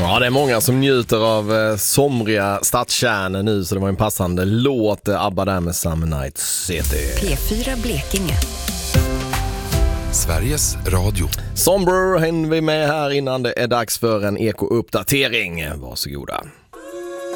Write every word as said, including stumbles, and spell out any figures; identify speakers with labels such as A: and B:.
A: Ja, det är många som njuter av eh, somriga stadskärnor nu, så det var en passande låt, eh, ABBA där med Summer Night City.
B: P fyra Blekinge.
C: Sveriges Radio.
A: Somber hänger vi med här innan det är dags för en eko-uppdatering. Varsågoda.